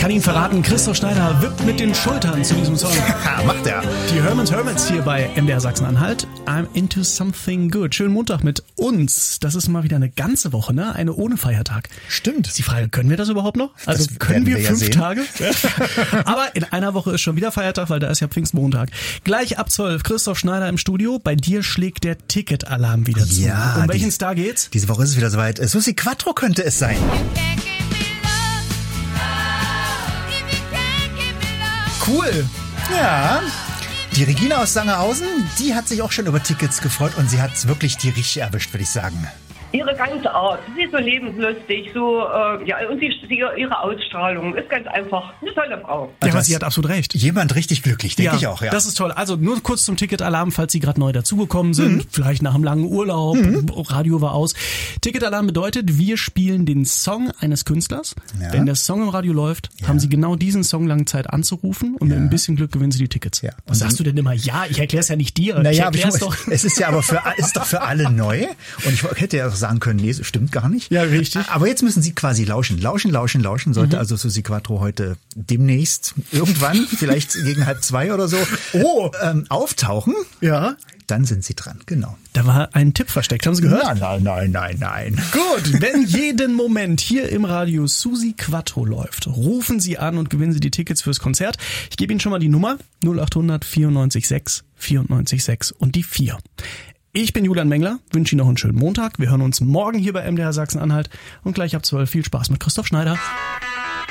kann Ihnen verraten, Christoph Schneider wippt mit den Schultern zu diesem Song. Macht er. Die Hermans hier bei MDR Sachsen-Anhalt. I'm into something good. Schönen Montag mit uns. Das ist mal wieder eine ganze Woche, ne? Eine ohne Feiertag. Stimmt. Ist die Frage, können wir das überhaupt noch? Also das können wir ja 5 sehen. Tage? Aber in einer Woche ist schon wieder Feiertag, weil da ist ja Pfingstmontag. Gleich ab 12, Christoph Schneider im Studio. Bei dir schlägt der Ticketalarm wieder zu. Ja, Um welchen Star geht's? Diese Woche ist es wieder soweit. Susi Quattro könnte es sein. Cool. Ja. Die Regina aus Sangerhausen, die hat sich auch schon über Tickets gefreut und sie hat wirklich die richtig erwischt, würde ich sagen. Ihre ganze Art, sie ist so lebenslustig, so und ihre Ausstrahlung ist ganz einfach eine tolle Frau. Ja, aber sie hat absolut recht. Jemand richtig glücklich, denke ich auch, ja. Das ist toll. Also nur kurz zum Ticketalarm, falls Sie gerade neu dazugekommen sind, vielleicht nach einem langen Urlaub, Radio war aus. Ticketalarm bedeutet, wir spielen den Song eines Künstlers. Ja. Wenn der Song im Radio läuft, haben Sie genau diesen Song lang Zeit anzurufen und mit ein bisschen Glück gewinnen Sie die Tickets. Ja. Was sagst du denn immer? Ja, ich erkläre es ja nicht dir. Naja, ich erklär's doch. Es ist ja aber ist doch für alle neu. Und ich hätte ja auch sagen können, nee, das stimmt gar nicht. Ja, richtig. Aber jetzt müssen Sie quasi lauschen. Lauschen. Sollte also Susi Quattro heute demnächst, irgendwann, vielleicht gegen 1:30 oder so, auftauchen. Ja. Dann sind Sie dran, genau. Da war ein Tipp versteckt, haben Sie gehört? Nein. Gut, wenn jeden Moment hier im Radio Susi Quattro läuft, rufen Sie an und gewinnen Sie die Tickets fürs Konzert. Ich gebe Ihnen schon mal die Nummer 0800 94 6 94 6 und die 4. Ich bin Julian Mengler, wünsche Ihnen noch einen schönen Montag. Wir hören uns morgen hier bei MDR Sachsen-Anhalt und gleich ab 12 viel Spaß mit Christoph Schneider.